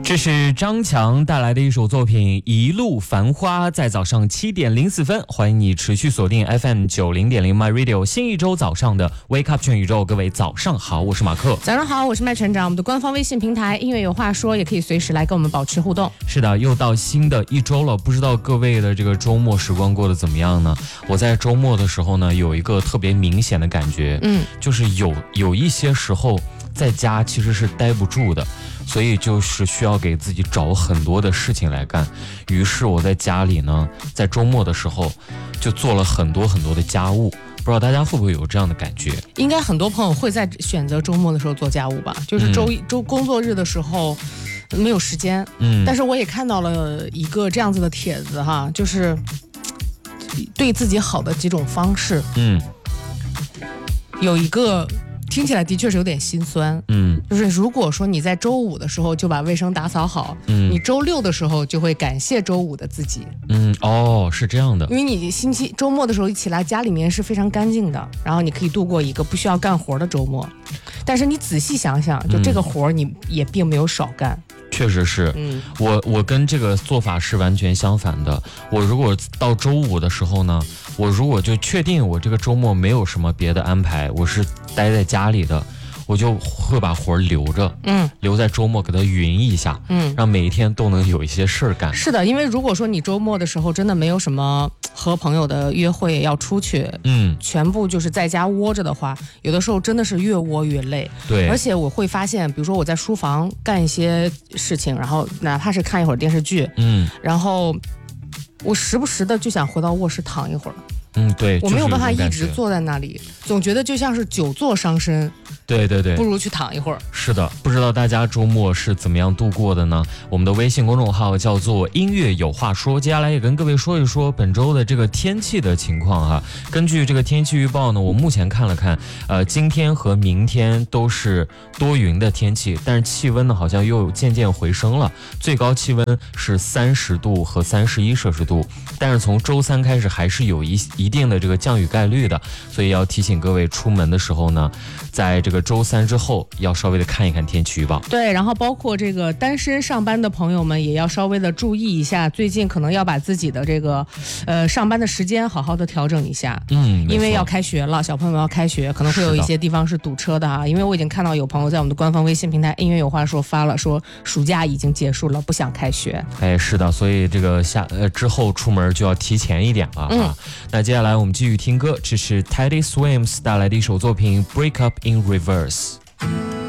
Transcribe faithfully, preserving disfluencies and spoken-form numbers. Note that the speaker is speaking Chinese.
这是张强带来的一首作品《一路繁花》，在早上七点零四分，欢迎你持续锁定 F M 九零点零 My Radio 新一周早上的 Wake Up 全宇宙，各位早上好，我是马克。 早上好，我是麦船长。我们的官方微信平台音乐有话说，也可以随时来跟我们保持互动。 是的，又到新的一周了，不知道各位的这个周末时光过得怎么样呢？我在周末的时候呢，有一个特别明显的感觉，嗯，就是有有一些时候在家其实是待不住的。所以就是需要给自己找很多的事情来干，于是我在家里呢，在周末的时候就做了很多很多的家务，不知道大家会不会有这样的感觉？ 应该很多朋友会在选择周末的时候做家务吧，就是周一、嗯、周工作日的时候没有时间，嗯，但是我也看到了一个这样子的帖子哈，就是对自己好的几种方式，嗯，有一个。听起来的确是有点心酸，嗯，就是如果说你在周五的时候就把卫生打扫好，嗯，你周六的时候就会感谢周五的自己， 嗯，哦，是这样的， 因为你星期周末的时候一起来，家里面是非常干净的，然后你可以度过一个不需要干活的周末，但是你仔细想想，就这个活你也并没有少干。 确实是，嗯，我我跟这个做法是完全相反的。我如果到周五的时候呢，我如果就确定我这个周末没有什么别的安排，我是待在家里的，我就会把活留着，嗯，留在周末给它匀一下，嗯，让每一天都能有一些事儿干。 是的，因为如果说你周末的时候真的没有什么和朋友的约会要出去，嗯，全部就是在家窝着的话，有的时候真的是越窝越累。 对， 而且我会发现，比如说我在书房干一些事情，然后哪怕是看一会儿电视剧，嗯，然后我时不时的就想回到卧室躺一会儿。 嗯，对， 我没有办法一直坐在那里，总觉得就像是久坐伤身。 对对对， 不如去躺一会儿。 是的，不知道大家周末是怎么样度过的呢？我们的微信公众号叫做音乐有话说，接下来也跟各位说一说本周的这个天气的情况哈。根据这个天气预报呢，我目前看了看，呃，今天和明天都是多云的天气，但是气温呢好像又渐渐回升了，最高气温是三十度和三十一摄氏度，但是从周三开始还是有一一定的这个降雨概率的，所以要提醒各位出门的时候呢，在这个周三之后要稍微的看一看天气预报。 对，然后包括这个单身上班的朋友们也要稍微的注意一下，最近可能要把自己的这个呃上班的时间好好的调整一下。嗯，因为要开学了，小朋友们要开学，可能会有一些地方是堵车的啊。因为我已经看到有朋友在我们的官方微信平台音乐有话说发了，说暑假已经结束了，不想开学。 哎，是的，所以这个下呃之后出门就要提前一点了啊。嗯，那接下来我们继续听歌，这是 Teddy Swims 带来的一首作品《Break Up in Reverse》。